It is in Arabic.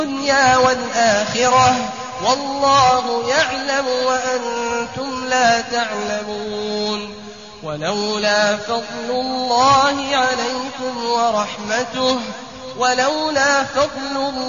الدنيا والآخرة والله يعلم وأنتم لا تعلمون ولولا فضل الله عليكم ورحمته